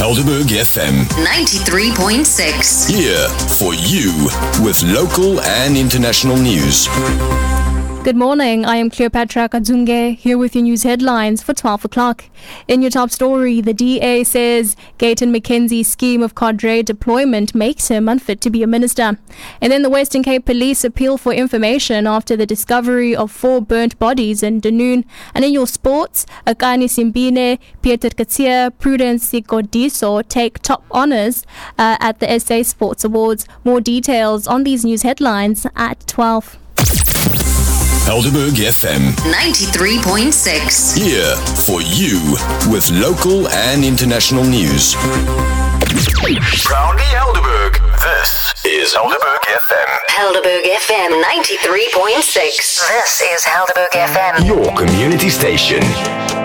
Helderberg FM 93.6. here for you with local and international news. Good morning, I am Cleopatra Kadzunge, here with your news headlines for 12 o'clock. In your top story, the DA says Gayton McKenzie's scheme of cadre deployment makes him unfit to be a minister. And then the Western Cape Police appeal for information after the discovery of 4 burnt bodies in Dunoon. And in your sports, Akani Simbine, Pieter Katsia, Prudence Sikodiso take top honours at the SA Sports Awards. More details on these news headlines at 12. Helderberg FM 93.6. here for you with local and international news. Proudly Helderberg, this is Helderberg FM. Helderberg FM 93.6. This is Helderberg FM. Your community station.